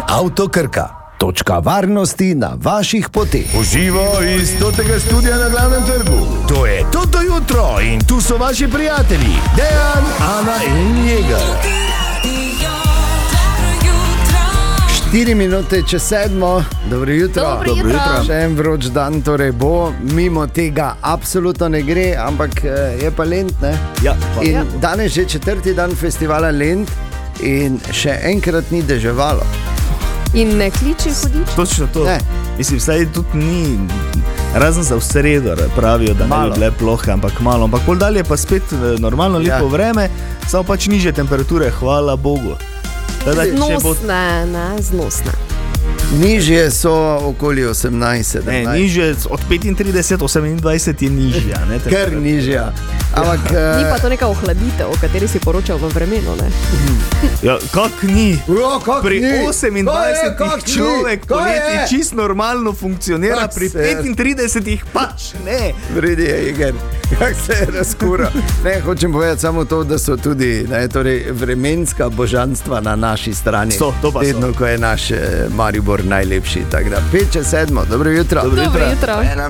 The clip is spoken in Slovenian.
Avto Krka. Točka varnosti na vaših poteh. Uživo iz Totega studia na Glavnem trgu. To je Toto jutro in tu so vaši prijatelji Dejan, Ana in Jeger. 4 minute čez 7. Dobro jutro. Dobro jutro. Še en vroč dan torej bo, mimo tega absolutno ne gre, ampak je pa Lent, ne? Ja, in danes je 4. dan festivala Lent in še enkrat ni deževalo. In ne kliči hudič? Točno to. Ne. Mislim, vsaj tudi ni, razen za v sredo pravijo, da ne bi bile plohe, ampak malo. Ampak pol dalje pa spet normalno lepo vreme, samo pač nižje temperature, hvala Bogu. Znosne, ne, znosne. Nižje so okoli 18, 17. Ne, nižje od 35, 28 je nižja. Ne, Ker nižja. Ampak, Ni pa to neka ohladitev, o kateri si poročal v vremenu, ne? Ja, kak ni? Jo, kak Pri ni? 28 človek poleti čist normalno funkcionira, Kak pri se- 35 pač ne. Vredi je, Iger, kako se je razkura. Ne, hočem povedati samo to, da so tudi torej, vremenska božanstva na naši strani. To pa so. Vedno, ko je naš Maribor najlepši. Tako da 5 čez 7. Dobro jutro. Dobro jutro.